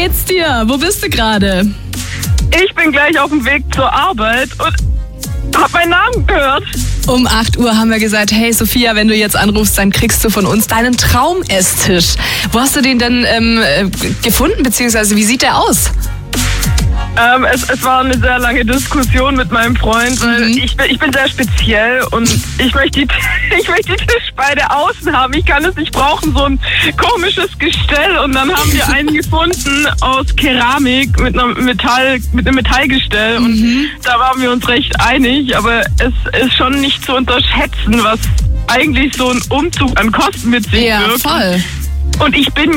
geht's dir? Wo bist du gerade? Ich bin gleich auf dem Weg zur Arbeit und hab meinen Namen gehört. Um 8 Uhr haben wir gesagt, hey Sophia, wenn du jetzt anrufst, dann kriegst du von uns deinen Traum-Esstisch. Wo hast du den denn gefunden, beziehungsweise wie sieht der aus? Es war eine sehr lange Diskussion mit meinem Freund, weil ich bin sehr speziell und ich möchte die Tischbeine außen haben. Ich kann es nicht brauchen, so ein komisches Gestell. Und dann haben wir einen gefunden aus Keramik mit einem Metallgestell. Und da waren wir uns recht einig, aber es ist schon nicht zu unterschätzen, was eigentlich so ein Umzug an Kosten mit sich birgt. Ja, voll. Und ich bin